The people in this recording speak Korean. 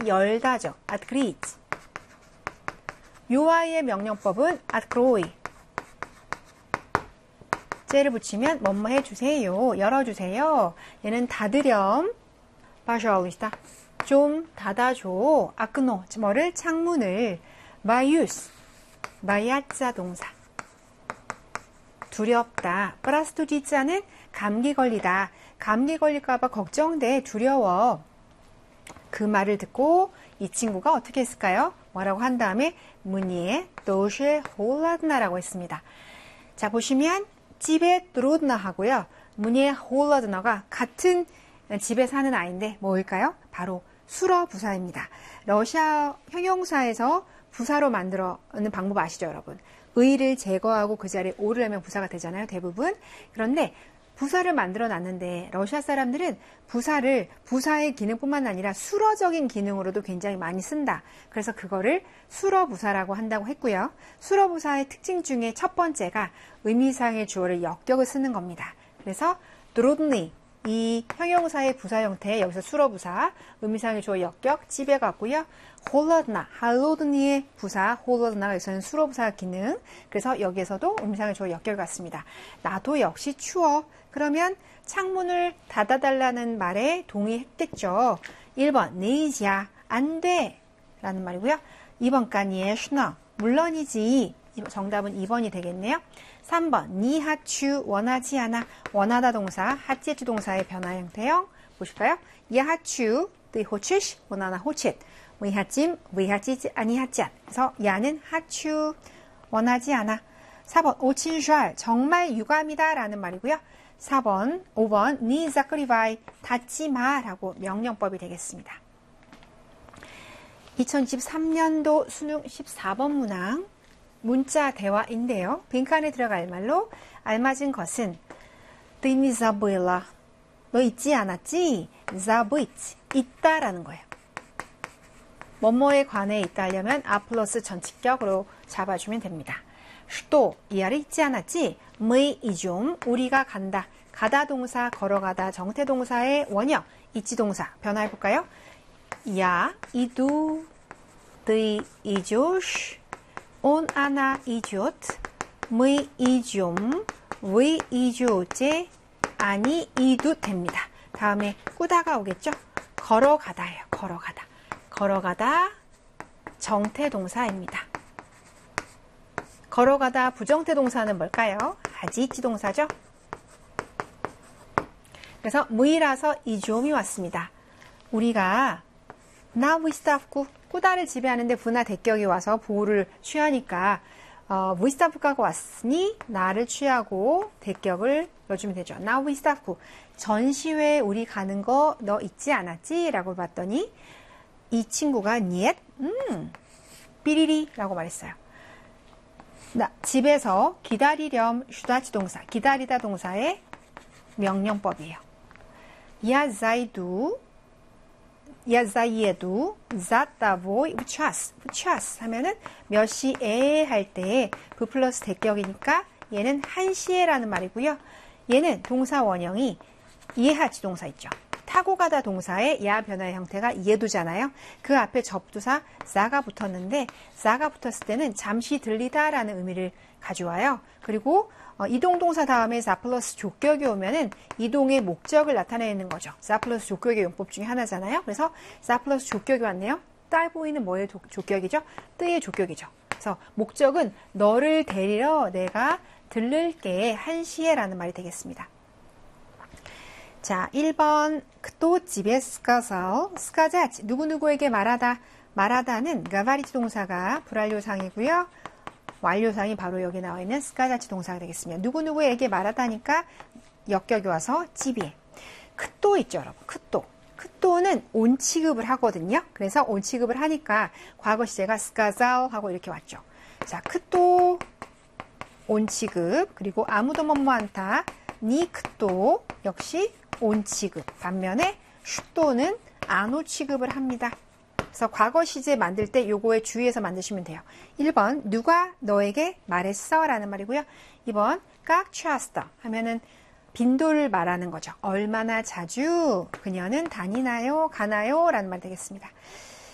열다죠. открыть. 요 아이의 명령법은 открой. 째를 붙이면 뭐뭐 해주세요. 열어주세요. 얘는 닫으렴. пожалуйста. 좀 닫아줘. окно. 뭐를? 창문을. боюсь. бояться 동사. 두렵다. простудиться 는 감기 걸리다. 감기 걸릴까봐 걱정돼. 두려워. 그 말을 듣고 이 친구가 어떻게 했을까요? 뭐라고 한 다음에 мне тоже холодно라고 했습니다. 자, 보시면 집에 трудно 하고요. мне холодно가 같은 집에 사는 아이인데 뭘까요? 바로 수러 부사입니다. 러시아 형용사에서 부사로 만들어는 방법 아시죠, 여러분? 의를 제거하고 그 자리에 오를 하면 부사가 되잖아요, 대부분. 그런데 부사를 만들어 놨는데 러시아 사람들은 부사의 기능뿐만 아니라 수러적인 기능으로도 굉장히 많이 쓴다. 그래서 그거를 수러부사라고 한다고 했고요. 수러부사의 특징 중에 첫 번째가 의미상의 주어를 역격을 쓰는 겁니다. 그래서 трудный 이 형용사의 부사 형태, 여기서 수러부사, 의미상의 주어 역격, 집에 갔고요. холодно, холодны의 부사, холодно가 여기서는 수러부사 기능. 그래서 여기에서도 의미상의 주어 역격 같습니다. 나도 역시 추워. 그러면 창문을 닫아달라는 말에 동의했겠죠. 1번, 네이지야, 안 돼. 라는 말이고요. 2번, конечно, 물론이지. 정답은 2번이 되겠네요. 3번, 니하추, 원하지 않아. 원하다 동사, 하찌지 동사의 변화 형태형. 보실까요? 야하추, 네 호치시, 원하나 호칫. 위하찜, 위하찌지, 아니하짠. 그래서 야는 하추, 원하지 않아. 4번, 오친샬, 정말 유감이다. 라는 말이고요. 4번, 5번, 니 자크리바이, 닫지 마. 라고 명령법이 되겠습니다. 2023년도 수능 14번 문항. 문자 대화인데요. 빈칸에 들어갈 말로 알맞은 것은 Ты не забыла. 너 잊지 않았지? Забыть. 있다라는 거예요. 뭐뭐에 관해 있다 하려면 아 플러스 전치격으로 잡아주면 됩니다. что 이하를 잊지 않았지? Мы идем. 우리가 간다. 가다 동사, 걸어가다 정태 동사의 원형 있지 동사 변화해볼까요? Я иду. Ты идешь. Он, она идет, мы идем, вы идете, они идут 됩니다. 다음에 꾸다가 오겠죠? 걸어가다예요. 걸어가다. 걸어가다 정태 동사입니다. 걸어가다 부정태 동사는 뭘까요? 하지있지 동사죠? 그래서 무이라서 이좀이 왔습니다. 우리가 나 выставку 꾸다를 지배하는데 부나 대격이 와서 보호를 취하니까 выставк가 왔으니 나를 취하고 대격을 넣어주면 되죠. 나 выставку 전시회에 우리 가는 거 너 잊지 않았지? 라고 봤더니 이 친구가 niet 삐리리 라고 말했어요. 집에서 기다리렴 슈다치 동사 기다리다 동사의 명령법이에요. Я зайду Я заеду за тобой в час. в час 하면은 몇 시에 할 때 부 플러스 대격이니까 얘는 1시에라는 말이고요. 얘는 동사 원형이 이해하지 동사 있죠. 타고 가다 동사의 야 변화의 형태가 이해도잖아요. 그 앞에 접두사 자가 붙었는데 자가 붙었을 때는 잠시 들리다라는 의미를 가져와요. 그리고 이동 동사 다음에 자 플러스 조격이 오면은 이동의 목적을 나타내는 거죠. 자 플러스 조격의 용법 중에 하나잖아요. 그래서 자 플러스 조격이 왔네요. 딸보이는 뭐의 조격이죠? 뜨의 조격이죠. 그래서 목적은 너를 데리러 내가 들를게 1시에 라는 말이 되겠습니다. 자, 1번 кто тебе сказал? сказать 누구누구에게 말하다. 말하다는 가바리치 동사가 불완료상이고요. 완료상이 바로 여기 나와 있는 сказать 동사가 되겠습니다. 누구누구에게 말하다니까 역격이 와서 집에. 크또 있죠, 여러분. 크또는 온 취급을 하거든요. 그래서 온 취급을 하니까 과거 시제가 сказал 하고 이렇게 왔죠. 자, 크또 온 취급 그리고 아무도 뭐뭐 않다. 니 크또 역시 온 취급. 반면에 슈또는 안오 취급을 합니다. 그래서 과거 시제 만들 때 요거에 주의해서 만드시면 돼요. 1번 누가 너에게 말했어? 라는 말이고요. 2번 깍 часто 하면은 빈도를 말하는 거죠. 얼마나 자주 그녀는 다니나요? 가나요? 라는 말 되겠습니다.